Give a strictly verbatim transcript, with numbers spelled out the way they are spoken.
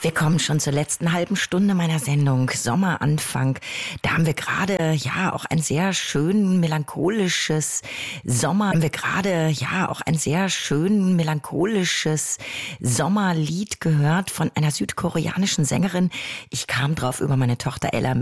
Wir kommen schon zur letzten halben Stunde meiner Sendung Sommeranfang. Da haben wir gerade ja auch ein sehr schön melancholisches Sommer. Haben wir gerade ja auch ein sehr schön melancholisches Sommerlied gehört von einer südkoreanischen Sängerin. Ich kam drauf über meine Tochter Ella